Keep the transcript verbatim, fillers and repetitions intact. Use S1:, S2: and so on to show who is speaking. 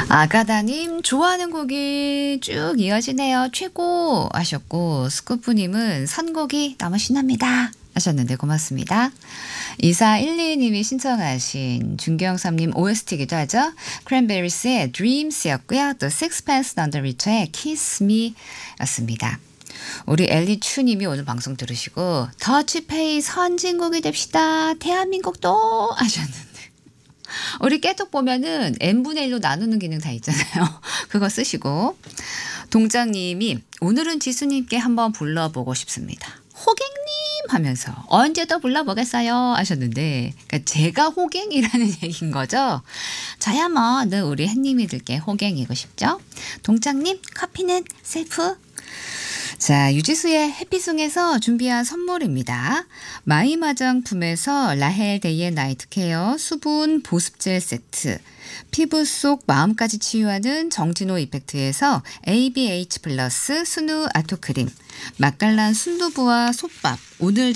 S1: 아가다님 좋아하는 곡이 쭉 이어지네요. 최고 하셨고 스쿠프님은 선곡이 너무 신납니다 하셨는데 고맙습니다. 이사일이님이 신청하신 준경삼님 오에스티이기도 하죠. 크랜베리스의 Dreams였고요. 또 Sixpence None the Richer의 Kiss Me 였습니다. 우리 엘리추님이 오늘 방송 들으시고 더치페이 선진국이 됩시다. 대한민국도 하셨는데 우리 깨톡 보면은 n분의 일로 나누는 기능 다 있잖아요. 그거 쓰시고 동장님이 오늘은 지수님께 한번 불러보고 싶습니다. 호갱님 하면서 언제 또 불러보겠어요 하셨는데 그러니까 제가 호갱이라는 얘기인 거죠. 저야 뭐 늘 우리 햇님이들께 호갱이고 싶죠. 동장님 커피는 셀프. 자, 유지수의 해피송에서 준비한 선물입니다. 마임 화장품에서 라헬 데이의 나이트 케어 수분 보습젤 세트, 피부 속 마음까지 치유하는 정진호 이펙트에서 에이비에이치 플러스 순우 아토크림, 맛깔난 순두부와 솥밥, 오늘